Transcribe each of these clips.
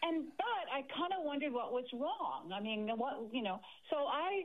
But I kind of wondered what was wrong. I mean, so I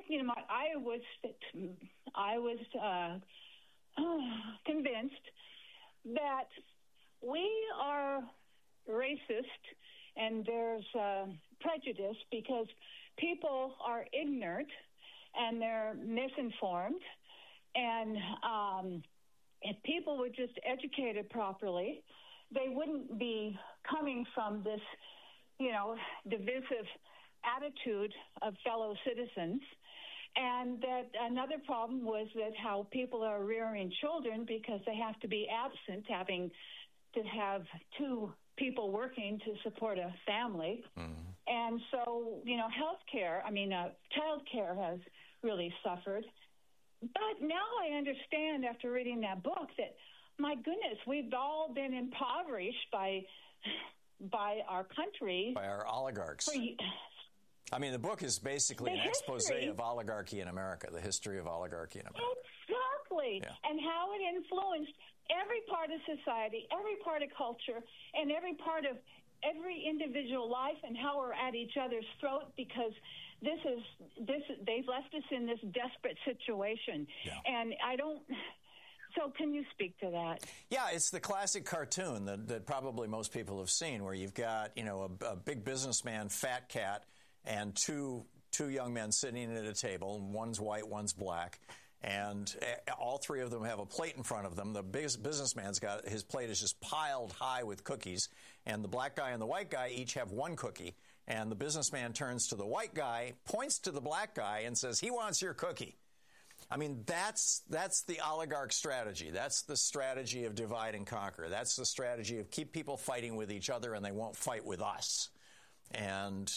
was convinced that we are racist and there's prejudice because people are ignorant and they're misinformed. And if people were just educated properly, they wouldn't be coming from this, divisive attitude of fellow citizens. And that another problem was that how people are rearing children because they have to be absent, having to have two people working to support a family. Mm-hmm. And so, child care has really suffered. But now I understand after reading that book that, my goodness, we've all been impoverished by our country. By our oligarchs. The book is basically an expose of oligarchy in America, the history of oligarchy in America. Exactly. Yeah. And how it influenced every part of society, every part of culture, and every part of every individual life, and how we're at each other's throat because they've left us in this desperate situation. Yeah. And so can you speak to that? Yeah, it's the classic cartoon that probably most people have seen, where you've got, a big businessman, fat cat, and two young men sitting at a table. One's white, one's black. And all three of them have a plate in front of them. The biggest businessman's got his plate is just piled high with cookies. And the black guy and the white guy each have one cookie. And the businessman turns to the white guy, points to the black guy, and says, "He wants your cookie." That's the oligarch strategy. That's the strategy of divide and conquer. That's the strategy of keep people fighting with each other and they won't fight with us. And,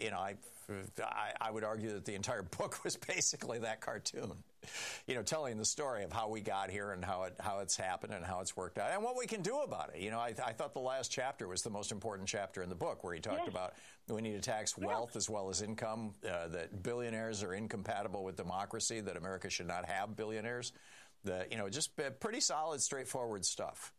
I would argue that the entire book was basically that cartoon, telling the story of how we got here and how it's happened and how it's worked out and what we can do about it. I thought the last chapter was the most important chapter in the book, where he talked about we need to tax wealth as well as income, that billionaires are incompatible with democracy, that America should not have billionaires, just pretty solid, straightforward stuff.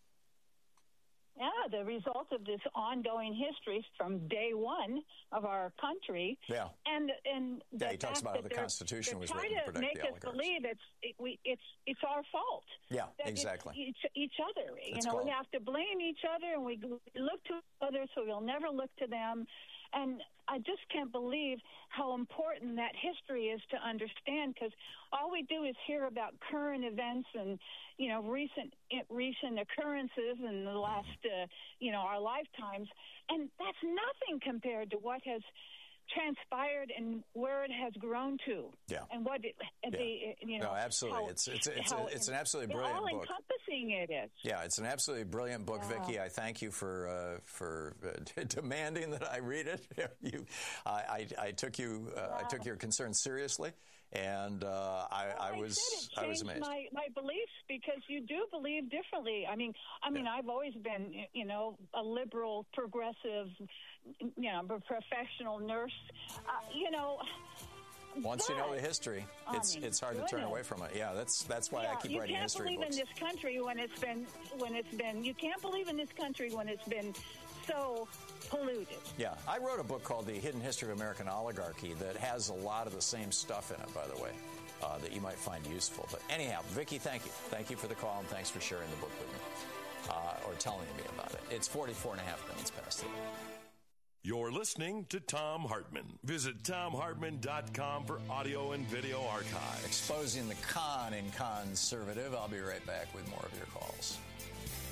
Yeah, the result of this ongoing history from day one of our country. Yeah. And he talks about how the Constitution was written to protect the oligarchs. Trying to make us believe it's our fault. Yeah, exactly. Each other. We have to blame each other, and we look to others, so we'll never look to them. And I just can't believe how important that history is to understand, because all we do is hear about current events and, recent occurrences in the last, our lifetimes. And that's nothing compared to what has transpired and where it has grown to. Yeah. And what No, absolutely. It's an absolutely brilliant book. How encompassing it is. Yeah, it's an absolutely brilliant book, Vicki. I thank you for demanding that I read it. I took your concern seriously, and I was amazed. My beliefs, because you do believe differently. I've always been a liberal, progressive, professional nurse. Once you know the history, it's hard to turn away from it. Yeah, that's why I keep writing history books. You can't believe in this country when it's been so polluted. Yeah, I wrote a book called The Hidden History of American Oligarchy that has a lot of the same stuff in it, by the way, that you might find useful. But anyhow, Vicki, thank you. Thank you for the call, and thanks for sharing the book with me, or telling me about it. It's 44 and a half minutes past 8. You're listening to Thom Hartmann. Visit ThomHartmann.com for audio and video archive. Exposing the con in conservative. I'll be right back with more of your calls.